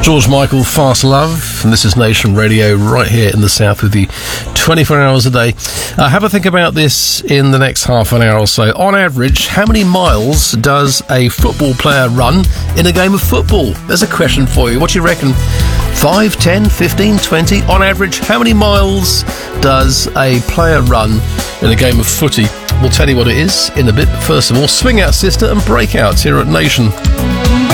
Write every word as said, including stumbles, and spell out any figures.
George Michael, Fast Love, and this is Nation Radio right here in the South with you twenty-four hours a day. Uh, have a think about this in the next half an hour or so. On average, how many miles does a football player run in a game of football? There's a question for you. What do you reckon? five, ten, fifteen, twenty? On average, how many miles does a player run in a game of footy? We'll tell you what it is in a bit. But first of all, Swing Out Sister and Breakouts here at Nation.